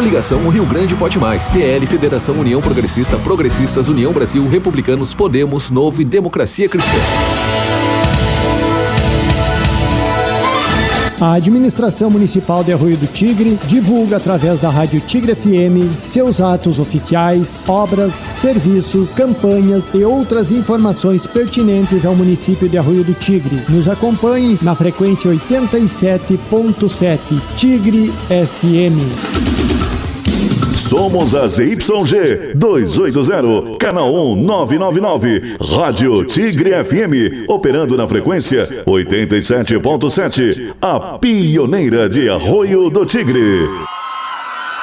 Coligação Rio Grande Pode Mais, PL, Federação União Progressista, Progressistas, União Brasil, Republicanos, Podemos, Novo e Democracia Cristã. A administração municipal de Arroio do Tigre divulga através da Rádio Tigre FM seus atos oficiais, obras, serviços, campanhas e outras informações pertinentes ao município de Arroio do Tigre. Nos acompanhe na frequência 87.7 Tigre FM. Somos a ZYG 280, canal 1999, Rádio Tigre FM, operando na frequência 87.7, a pioneira de Arroio do Tigre.